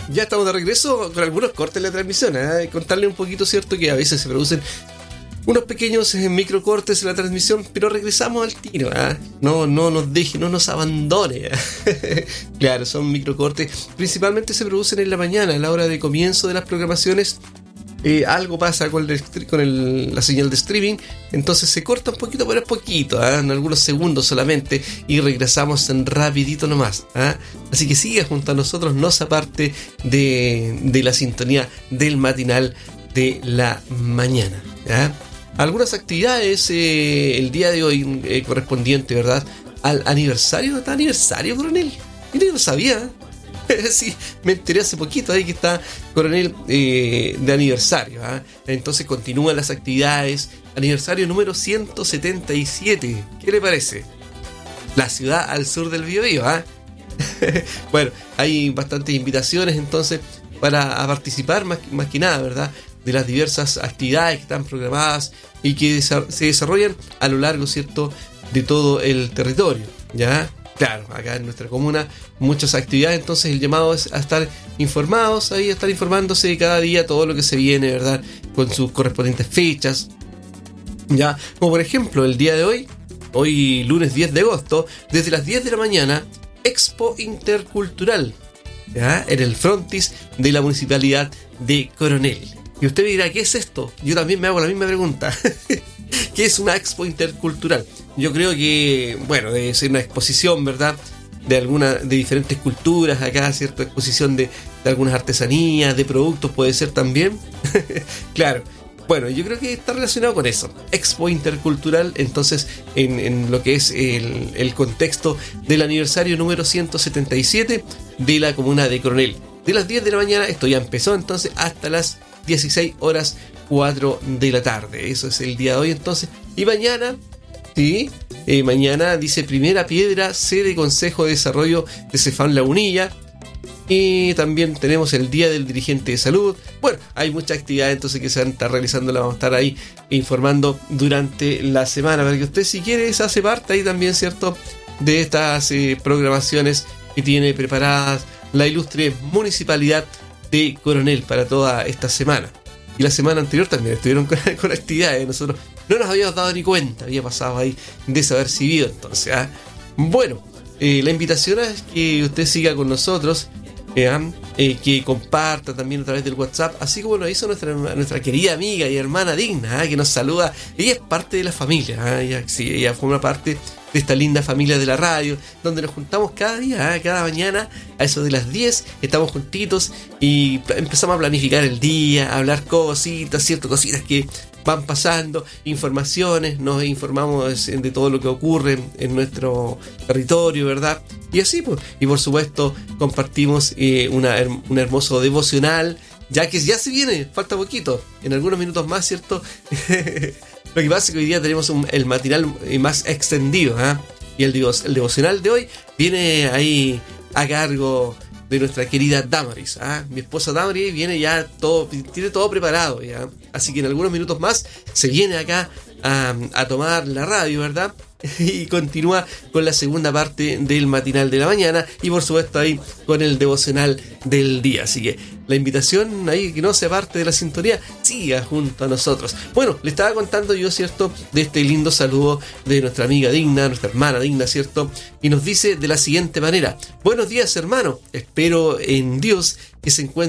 Ya estamos de regreso con algunos cortes en la transmisión. Contarle un poquito, ¿cierto? Que a veces se producen unos pequeños microcortes en la transmisión, pero regresamos al tiro. No nos deje, no nos abandone. Claro, son microcortes. Principalmente se producen en la mañana, a la hora de comienzo de las programaciones. Algo pasa con la señal de streaming, entonces se corta un poquito, pero es poquito, en algunos segundos solamente, y regresamos en rapidito nomás. Así que siga junto a nosotros, no se aparte de la sintonía del matinal de la mañana. Algunas actividades el día de hoy correspondiente, ¿verdad?, al aniversario. ¿Está aniversario, coronel? Yo no sabía. Sí, me enteré hace poquito ahí que está coronel de aniversario. Entonces continúan las actividades. Aniversario número 177. ¿Qué le parece? La ciudad al sur del Biobío. Bueno, hay bastantes invitaciones entonces para participar, más que nada, ¿verdad?, de las diversas actividades que están programadas y que se desarrollan a lo largo, ¿cierto?, de todo el territorio. ¿Ya? Claro, acá en nuestra comuna muchas actividades, entonces el llamado es a estar informados, ahí a estar informándose cada día todo lo que se viene, ¿verdad?, con sus correspondientes fechas. Ya, como por ejemplo el día de hoy lunes 10 de agosto, desde las 10 de la mañana, Expo Intercultural, ¿ya?, en el frontis de la Municipalidad de Coronel. Y usted me dirá, ¿qué es esto? Yo también me hago la misma pregunta. ¿Qué es una expo intercultural? Yo creo que, bueno, debe ser una exposición, ¿verdad?, de diferentes culturas acá, ¿cierto? Exposición de algunas artesanías, de productos puede ser también. Claro. Bueno, yo creo que está relacionado con eso. Expo Intercultural, entonces, en lo que es el contexto del aniversario número 177 de la comuna de Coronel. De las 10 de la mañana, esto ya empezó entonces, hasta las 16:04 de la tarde. Eso es el día de hoy entonces. Y mañana, sí, mañana dice primera piedra, sede Consejo de Desarrollo de Cefam Lagunilla. Y también tenemos el Día del Dirigente de Salud. Bueno, hay muchas actividades entonces que se van a estar realizando. La vamos a estar ahí informando durante la semana, para que usted, si quiere, se hace parte ahí también, ¿cierto?, de estas programaciones que tiene preparadas la ilustre Municipalidad de Coronel para toda esta semana. Y la semana anterior también estuvieron con actividades. Nosotros no nos habíamos dado ni cuenta, había pasado ahí desapercibido entonces. Bueno, la invitación es que usted siga con nosotros, que comparta también a través del WhatsApp, así como lo hizo nuestra querida amiga y hermana Digna, que nos saluda. Ella es parte de la familia, ella forma parte de esta linda familia de la radio, donde nos juntamos cada día, cada mañana, a eso de las 10, estamos juntitos y empezamos a planificar el día, a hablar cositas, ciertas cositas que van pasando, informaciones, nos informamos de todo lo que ocurre en nuestro territorio, ¿verdad? Y así, pues, y por supuesto compartimos un hermoso devocional, ya que ya se viene, falta poquito, en algunos minutos más, ¿cierto? Lo que pasa es que hoy día tenemos el matinal más extendido, y el devocional de hoy viene ahí a cargo de nuestra querida Damaris. Mi esposa Damaris viene ya tiene todo preparado, ¿ya? Así que en algunos minutos más se viene acá a tomar la radio, ¿verdad? Y continúa con la segunda parte del matinal de la mañana y por supuesto ahí con el devocional del día. Así que la invitación ahí, que no sea parte de la sintonía, siga junto a nosotros. Bueno, le estaba contando yo, ¿cierto?, de este lindo saludo de nuestra amiga Digna, nuestra hermana Digna, ¿cierto? Y nos dice de la siguiente manera: buenos días, hermano, espero en Dios que se encuentre